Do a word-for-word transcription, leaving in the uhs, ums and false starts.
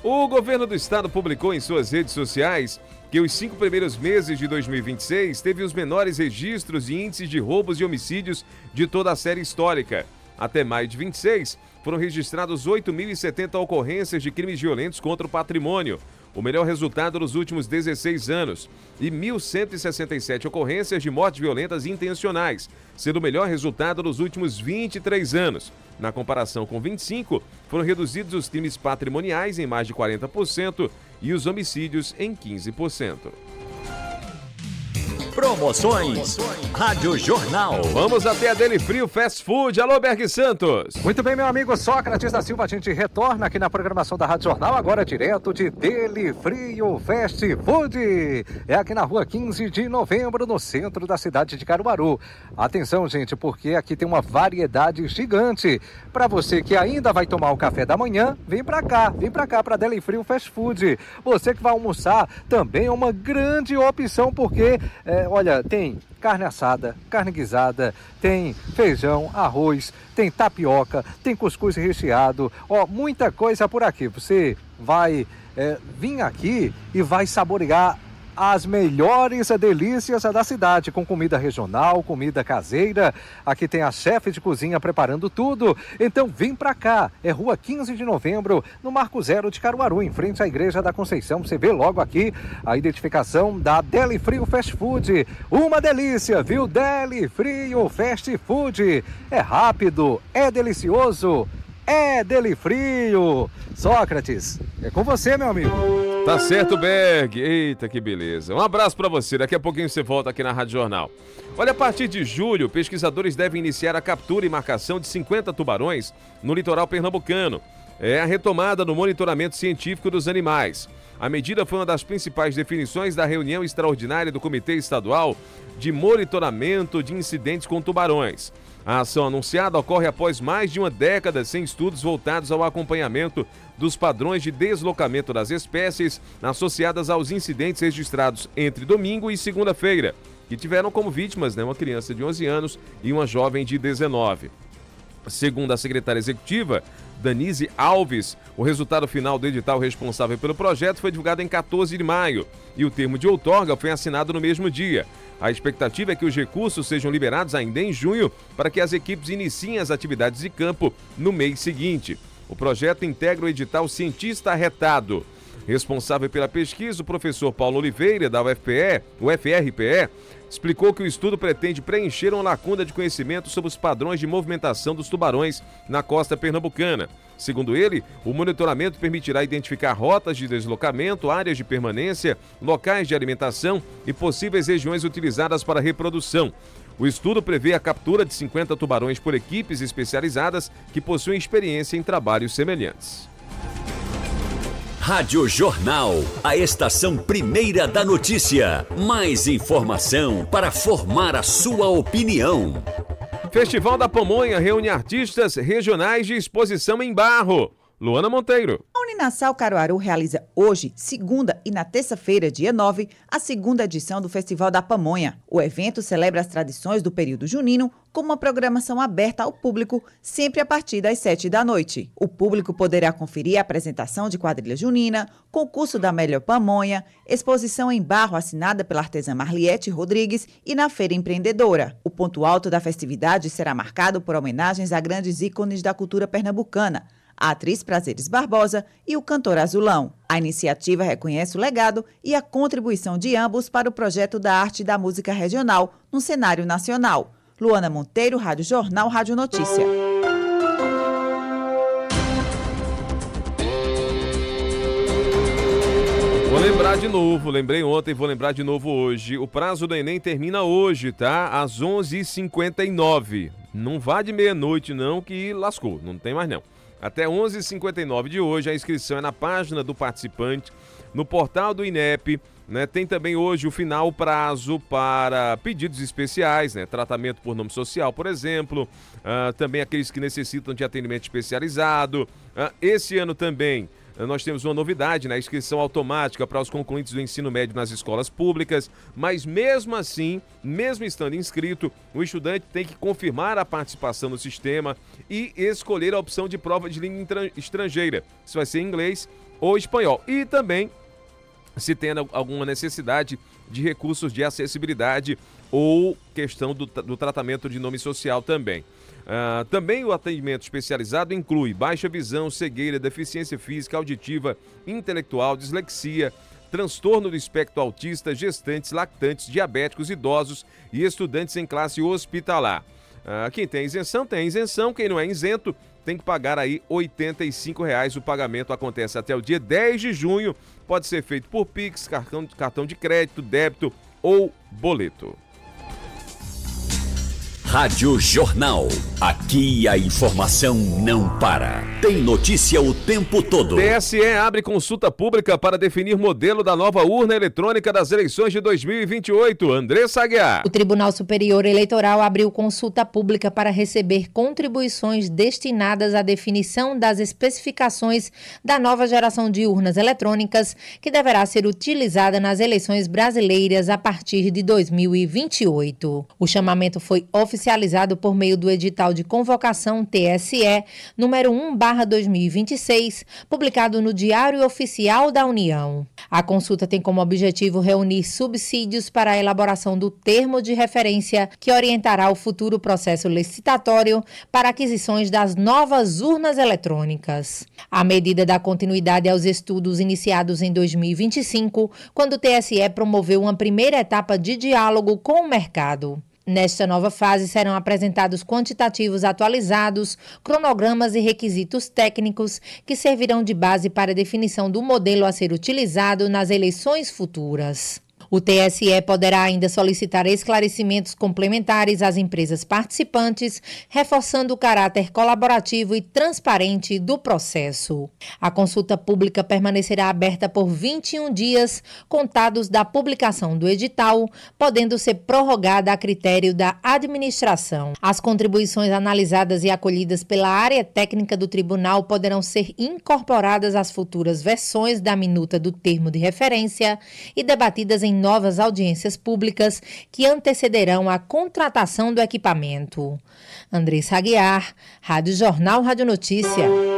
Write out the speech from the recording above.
O governo do estado publicou em suas redes sociais que os cinco primeiros meses de dois mil e vinte e seis teve os menores registros e índices de roubos e homicídios de toda a série histórica. Até maio de vinte e seis, foram registrados oito mil e setenta ocorrências de crimes violentos contra o patrimônio, o melhor resultado nos últimos dezesseis anos, e mil cento e sessenta e sete ocorrências de mortes violentas intencionais, sendo o melhor resultado nos últimos vinte e três anos. Na comparação com vinte e cinco, foram reduzidos os crimes patrimoniais em mais de quarenta por cento e os homicídios em quinze por cento. Promoções Rádio Jornal. Vamos até a Deli Frio Fast Food. Alô, Berg Santos. Muito bem, meu amigo Sócrates da Silva, a gente retorna aqui na programação da Rádio Jornal, agora direto de Deli Frio Fast Food. É aqui na rua quinze de novembro, no centro da cidade de Caruaru. Atenção, gente, porque aqui tem uma variedade gigante. Para você que ainda vai tomar o café da manhã, vem para cá, vem para cá, para Deli Frio Fast Food. Você que vai almoçar, também é uma grande opção, porque... É, olha, tem carne assada, carne guisada, tem feijão, arroz, tem tapioca, tem cuscuz recheado, ó, muita coisa por aqui. Você vai é, vir aqui e vai saborear as melhores delícias da cidade, com comida regional, comida caseira. Aqui tem a chefe de cozinha preparando tudo. Então vem pra cá, é rua quinze de novembro, no Marco Zero de Caruaru, em frente à Igreja da Conceição. Você vê logo aqui a identificação da Deli Frio Fast Food. Uma delícia, viu? Deli Frio Fast Food. É rápido, é delicioso, é Deli Frio. Sócrates, é com você, meu amigo. Tá certo, Berg. Eita, que beleza. Um abraço pra você. Daqui a pouquinho você volta aqui na Rádio Jornal. Olha, a partir de julho, pesquisadores devem iniciar a captura e marcação de cinquenta tubarões no litoral pernambucano. É a retomada no monitoramento científico dos animais. A medida foi uma das principais definições da reunião extraordinária do Comitê Estadual de Monitoramento de Incidentes com Tubarões. A ação anunciada ocorre após mais de uma década sem estudos voltados ao acompanhamento dos padrões de deslocamento das espécies associadas aos incidentes registrados entre domingo e segunda-feira, que tiveram como vítimas, né, uma criança de onze anos e uma jovem de dezenove. Segundo a secretária executiva, Danise Alves, o resultado final do edital responsável pelo projeto foi divulgado em quatorze de maio e o termo de outorga foi assinado no mesmo dia. A expectativa é que os recursos sejam liberados ainda em junho para que as equipes iniciem as atividades de campo no mês seguinte. O projeto integra o edital Cientista Retado. Responsável pela pesquisa, o professor Paulo Oliveira, da U F P E, o F R P E, explicou que o estudo pretende preencher uma lacuna de conhecimento sobre os padrões de movimentação dos tubarões na costa pernambucana. Segundo ele, o monitoramento permitirá identificar rotas de deslocamento, áreas de permanência, locais de alimentação e possíveis regiões utilizadas para reprodução. O estudo prevê a captura de cinquenta tubarões por equipes especializadas que possuem experiência em trabalhos semelhantes. Rádio Jornal, a estação primeira da notícia. Mais informação para formar a sua opinião. Festival da Pamonha reúne artistas regionais de exposição em barro. Luana Monteiro. A Uninassal Caruaru realiza hoje, segunda e na terça-feira, dia nove, a segunda edição do Festival da Pamonha. O evento celebra as tradições do período junino com uma programação aberta ao público, sempre a partir das sete da noite. O público poderá conferir a apresentação de quadrilha junina, concurso da melhor pamonha, exposição em barro assinada pela artesã Marliete Rodrigues e na Feira Empreendedora. O ponto alto da festividade será marcado por homenagens a grandes ícones da cultura pernambucana, a atriz Prazeres Barbosa e o cantor Azulão. A iniciativa reconhece o legado e a contribuição de ambos para o projeto da arte e da música regional no cenário nacional. Luana Monteiro, Rádio Jornal, Rádio Notícia. Vou lembrar de novo, lembrei ontem, vou lembrar de novo hoje. O prazo do Enem termina hoje, tá? Às onze e cinquenta e nove. Não vá de meia-noite não, que lascou, não tem mais não. Até onze e cinquenta e nove de hoje, a inscrição é na página do participante, no portal do INEP, né? Tem também hoje o final prazo para pedidos especiais, né? Tratamento por nome social, por exemplo, uh, também aqueles que necessitam de atendimento especializado. Uh, esse ano também uh, nós temos uma novidade, né? Inscrição automática para os concluintes do ensino médio nas escolas públicas, mas mesmo assim, mesmo estando inscrito, o estudante tem que confirmar a participação no sistema e escolher a opção de prova de língua estrangeira. Se vai ser em inglês, ou espanhol. E também se tem alguma necessidade de recursos de acessibilidade ou questão do, do tratamento de nome social também. Uh, também o atendimento especializado inclui baixa visão, cegueira, deficiência física, auditiva, intelectual, dislexia, transtorno do espectro autista, gestantes, lactantes, diabéticos, idosos e estudantes em classe hospitalar. Uh, quem tem isenção, tem isenção. Quem não é isento, tem que pagar aí oitenta e cinco reais. O pagamento acontece até o dia dez de junho. Pode ser feito por Pix, cartão, cartão de crédito, débito ou boleto. Rádio Jornal. Aqui a informação não para. Tem notícia o tempo todo. T S E abre consulta pública para definir modelo da nova urna eletrônica das eleições de dois mil e vinte e oito. Andressa Aguiar. O Tribunal Superior Eleitoral abriu consulta pública para receber contribuições destinadas à definição das especificações da nova geração de urnas eletrônicas que deverá ser utilizada nas eleições brasileiras a partir de dois mil e vinte e oito. O chamamento foi oficializado oficializado por meio do edital de convocação T S E número um barra dois mil e vinte e seis, publicado no Diário Oficial da União. A consulta tem como objetivo reunir subsídios para a elaboração do termo de referência que orientará o futuro processo licitatório para aquisições das novas urnas eletrônicas. A medida dá continuidade aos estudos iniciados em dois mil e vinte e cinco, quando o T S E promoveu uma primeira etapa de diálogo com o mercado. Nesta nova fase serão apresentados quantitativos atualizados, cronogramas e requisitos técnicos que servirão de base para a definição do modelo a ser utilizado nas eleições futuras. O T S E poderá ainda solicitar esclarecimentos complementares às empresas participantes, reforçando o caráter colaborativo e transparente do processo. A consulta pública permanecerá aberta por vinte e um dias, contados da publicação do edital, podendo ser prorrogada a critério da administração. As contribuições analisadas e acolhidas pela área técnica do tribunal poderão ser incorporadas às futuras versões da minuta do termo de referência e debatidas em novas audiências públicas que antecederão a contratação do equipamento. Andressa Aguiar, Rádio Jornal, Rádio Notícia.